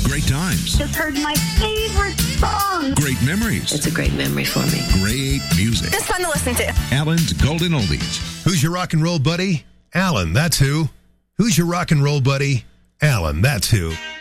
Great times. Just heard my favorite song. Great memories. It's a great memory for me. Great music. It's fun to listen to. Alan's Golden Oldies. Who's your rock and roll buddy? Alan, that's who. Who's your rock and roll buddy? Alan, that's who.